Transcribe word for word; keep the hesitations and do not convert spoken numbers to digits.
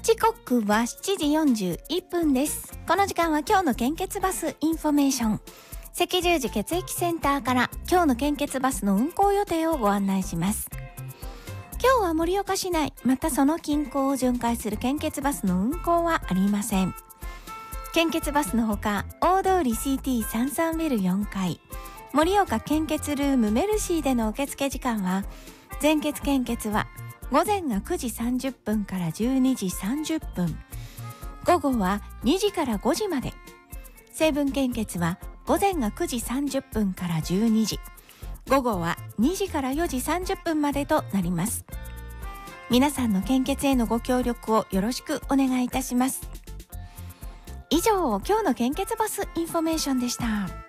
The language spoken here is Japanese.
時刻はしちじよんじゅういっぷんです。この時間は今日の献血バスインフォメーション、赤十字血液センターから今日の献血バスの運行予定をご案内します。今日は盛岡市内またその近郊を巡回する献血バスの運行はありません。献血バスのほか大通り シーティーさんじゅうさん ビルよんかい盛岡献血ルームメルシーでの受付時間は、全血献血は午前がくじさんじゅっぷんからじゅうにじさんじゅっぷん、午後はにじからごじまで、成分献血は午前がくじさんじゅっぷんからじゅうにじ、午後はにじからよじさんじゅっぷんまでとなります。皆さんの献血へのご協力をよろしくお願いいたします。以上、今日の献血バスインフォメーションでした。